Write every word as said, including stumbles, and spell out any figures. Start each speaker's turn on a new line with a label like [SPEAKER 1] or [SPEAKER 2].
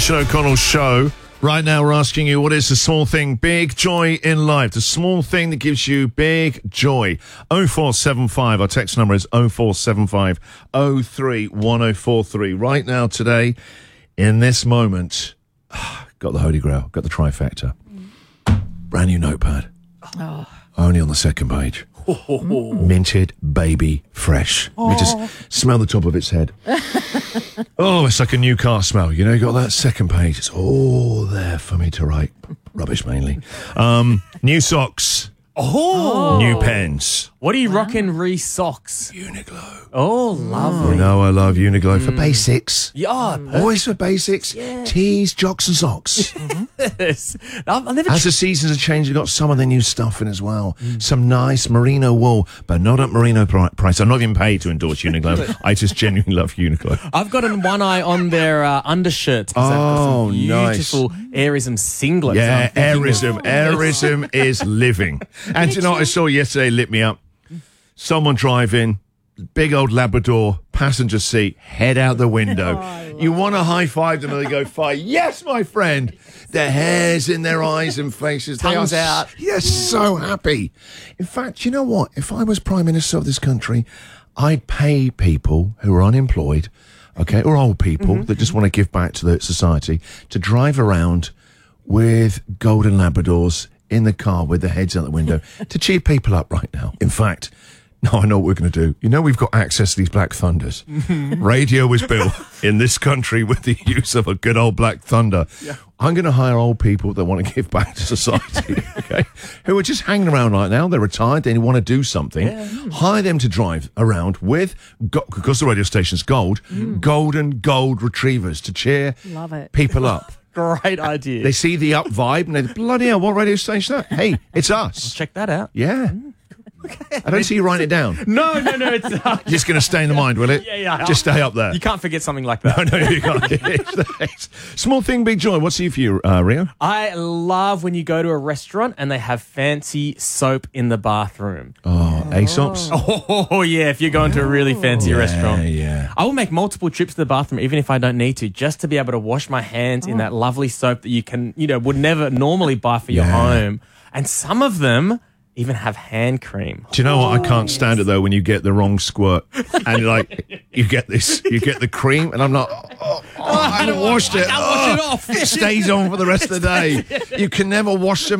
[SPEAKER 1] Christian O'Connell Show. Right now we're asking you, what is the small thing, big joy in life? The small thing that gives you big joy. oh four seven five, our text number is oh four seven five oh three one oh four three. Right now, today, in this moment, got the Holy Grail, got the trifecta. Brand new notepad. Oh. Only on the second page. Minted baby fresh. Oh. You just smell the top of its head. Oh, it's like a new car smell. You know, you got that second page. It's all there for me to write. Rubbish mainly. Um, new socks.
[SPEAKER 2] Oh.
[SPEAKER 1] New pens.
[SPEAKER 2] What are you wow. rocking, re socks?
[SPEAKER 1] Uniqlo.
[SPEAKER 2] Oh, lovely.
[SPEAKER 1] You know I love Uniqlo mm. for basics.
[SPEAKER 2] Yeah,
[SPEAKER 1] always for basics. Yeah. Tees, jocks and socks.
[SPEAKER 2] Yes. I've, I've never
[SPEAKER 1] as the seasons have changed, you've got some of the new stuff in as well. Mm. Some nice merino wool, but not at merino price. I'm not even paid to endorse Uniqlo. I just genuinely love Uniqlo.
[SPEAKER 2] I've got one eye on their uh, undershirts.
[SPEAKER 1] Oh,
[SPEAKER 2] some beautiful
[SPEAKER 1] nice.
[SPEAKER 2] Airism singlets.
[SPEAKER 1] Yeah, Airism. Of- Airism is living. And you know what I saw yesterday lit me up? Someone driving, big old Labrador, passenger seat, head out the window. Oh, you want to high-five them and they go, fire. Yes, my friend. Their hair's in their eyes and faces.
[SPEAKER 2] Tongues
[SPEAKER 1] they are
[SPEAKER 2] out.
[SPEAKER 1] Yes, so happy. In fact, you know what? If I was Prime Minister of this country, I'd pay people who are unemployed, okay, or old people mm-hmm. that just want to give back to the society to drive around with golden Labradors in the car with their heads out the window to cheer people up right now. In fact, no, I know what we're going to do. You know we've got access to these Black Thunders. Radio was built in this country with the use of a good old Black Thunder. Yeah. I'm going to hire old people that want to give back to society, okay, who are just hanging around right now. They're retired. They want to do something. Yeah. Hire them to drive around with, go- because the radio station's gold, mm. golden gold retrievers to cheer
[SPEAKER 3] Love it.
[SPEAKER 1] people up.
[SPEAKER 2] Great idea.
[SPEAKER 1] They see the up vibe and they bloody hell, what radio station is that? Hey, it's us.
[SPEAKER 2] Let's check that out.
[SPEAKER 1] Yeah. Mm. Okay. I don't see you writing it down.
[SPEAKER 2] No, no, no. It's uh,
[SPEAKER 1] just going to stay in the mind, will it?
[SPEAKER 2] Yeah, yeah.
[SPEAKER 1] Just stay up there.
[SPEAKER 2] You can't forget something like that.
[SPEAKER 1] No, no, you can't. it's, it's, small thing, big joy. What's here for you, uh, Rio?
[SPEAKER 2] I love when you go to a restaurant and they have fancy soap in the bathroom.
[SPEAKER 1] Oh, oh. Aesop's?
[SPEAKER 2] Oh, oh, yeah. If you're going to a really fancy
[SPEAKER 1] yeah,
[SPEAKER 2] restaurant.
[SPEAKER 1] Yeah,
[SPEAKER 2] I will make multiple trips to the bathroom, even if I don't need to, just to be able to wash my hands oh. in that lovely soap that you can, you know, would never normally buy for your
[SPEAKER 1] yeah.
[SPEAKER 2] home. And some of them even have hand cream.
[SPEAKER 1] Do you know what? I can't stand it though when you get the wrong squirt and like you get this, you get the cream, and I'm like, oh, oh, oh I haven't washed it.
[SPEAKER 2] I can't wash it off.
[SPEAKER 1] It stays on for the rest of the day. You can never wash them.